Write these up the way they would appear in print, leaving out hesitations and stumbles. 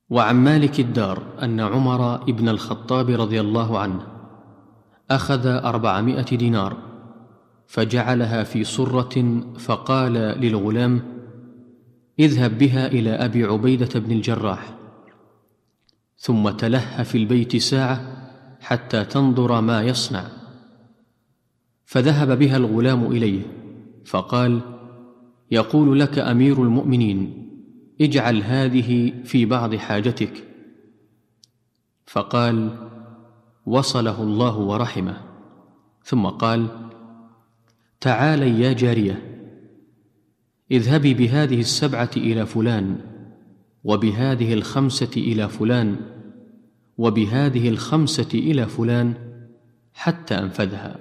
وعن مالك الدار أن عمر بن الخطاب رضي الله عنه أخذ 400 دينار فجعلها في صرة، فقال للغلام: اذهب بها إلى أبي عبيدة بن الجراح، ثم تلهى في البيت ساعة حتى تنظر ما يصنع. فذهب بها الغلام إليه فقال: يقول لك أمير المؤمنين: اجعل هذه في بعض حاجتك. فقال: وصله الله ورحمه. ثم قال: تعالي يا جارية، اذهبي بهذه 7 إلى فلان، وبهذه 5 إلى فلان، وبهذه 5 إلى فلان، حتى أنفذها.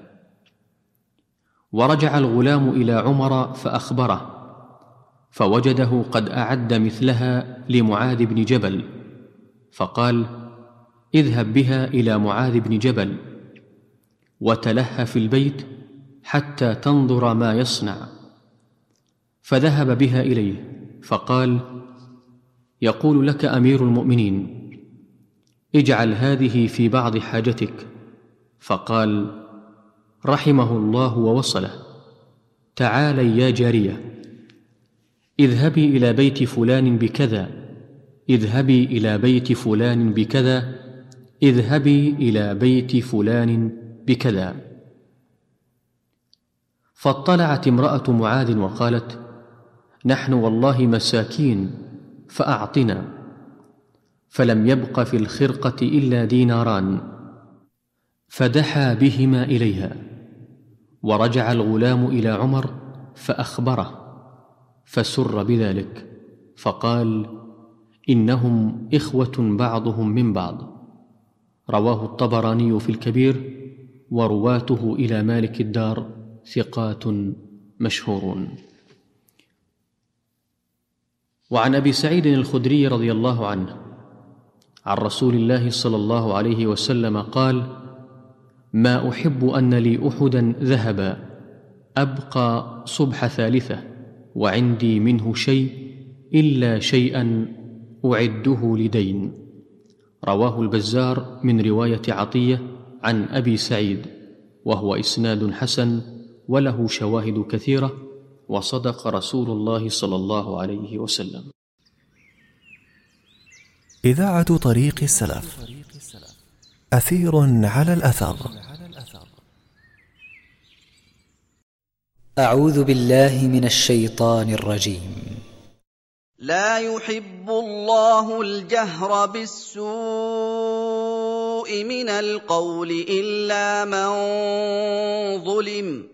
ورجع الغلام إلى عمر فأخبره، فوجده قد أعد مثلها لمعاذ بن جبل، فقال: اذهب بها إلى معاذ بن جبل، وتلهى في البيت حتى تنظر ما يصنع. فذهب بها إليه فقال: يقول لك أمير المؤمنين: اجعل هذه في بعض حاجتك. فقال: رحمه الله ووصله. تعالي يا جارية، اذهبي إلى بيت فلان بكذا، اذهبي إلى بيت فلان بكذا، اذهبي إلى بيت فلان بكذا. فاطلعت امرأة معاذ وقالت: نحن والله مساكين فأعطنا. فلم يبق في الخرقة إلا ديناران، فدحى بهما إليها. ورجع الغلام إلى عمر فأخبره، فسر بذلك، فقال: إنهم إخوة بعضهم من بعض. رواه الطبراني في الكبير، ورواته إلى مالك الدار ثقات مشهورون. وعن أبي سعيد الخدري رضي الله عنه عن رسول الله صلى الله عليه وسلم قال: ما أحب أن لي أحدا ذهبا أبقى صبح ثالثة وعندي منه شيء إلا شيئا أعده لدين. رواه البزار من رواية عطية عن أبي سعيد، وهو إسناد حسن وله شواهد كثيرة، وصدق رسول الله صلى الله عليه وسلم. إذاعة طريق السلف، أثير على الأثر. أعوذ بالله من الشيطان الرجيم. لا يحب الله الجهر بالسوء من القول إلا من ظلم،